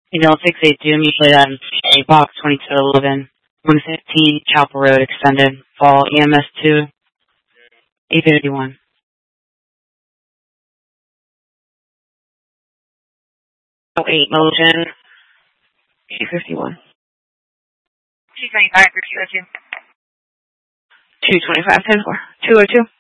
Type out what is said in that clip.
Email 68 Doom, usually on a box 2211, 115 Chapel Road Extended, Fall EMS 2, 851. Oh, 8 Motion, 851. 225 for 202. 225, 10-4, 202.